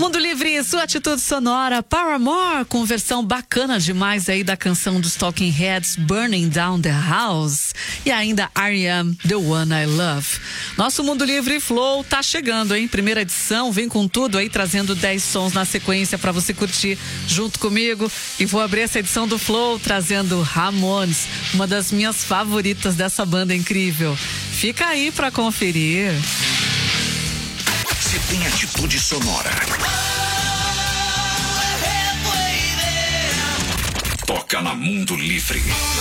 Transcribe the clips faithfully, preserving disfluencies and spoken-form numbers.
Mundo Livre, sua atitude sonora, Paramore, com versão bacana demais aí da canção dos Talking Heads, Burning Down the House. E ainda I Am the One I Love. Nosso Mundo Livre Flow tá chegando, hein? Primeira edição, vem com tudo aí, trazendo dez sons na sequência pra você curtir junto comigo. E vou abrir essa edição do Flow trazendo Ramones, uma das minhas favoritas dessa banda incrível. Fica aí pra conferir. Se tem atitude sonora, toca na Mundo Livre.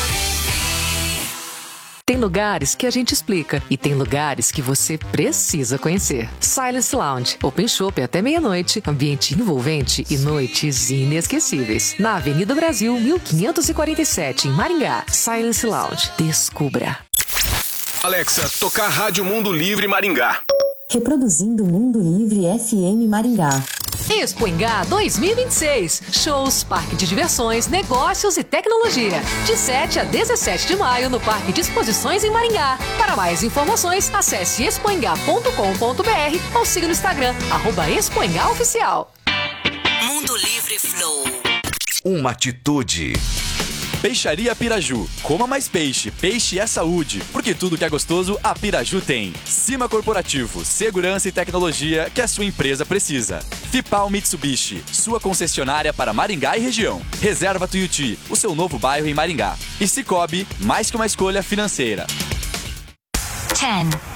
Tem lugares que a gente explica e tem lugares que você precisa conhecer. Silence Lounge, Open Shop até meia-noite, ambiente envolvente e noites inesquecíveis. Na Avenida Brasil, mil quinhentos e quarenta e sete, em Maringá. Silence Lounge, descubra. Alexa, tocar Rádio Mundo Livre Maringá. Reproduzindo Mundo Livre F M Maringá. Expoingá dois mil e vinte e seis. Shows, parque de diversões, negócios e tecnologia. De sete a dezessete de maio no Parque de Exposições em Maringá. Para mais informações, acesse expoingá ponto com ponto br ou siga no Instagram, arroba Expoingá Oficial. Mundo Livre Flow. Uma atitude. Peixaria Piraju. Coma mais peixe. Peixe é saúde. Porque tudo que é gostoso, a Piraju tem. Cima Corporativo. Segurança e tecnologia que a sua empresa precisa. Fipal Mitsubishi. Sua concessionária para Maringá e região. Reserva Tuiuti. O seu novo bairro em Maringá. E Cicobi. Mais que uma escolha financeira. dez.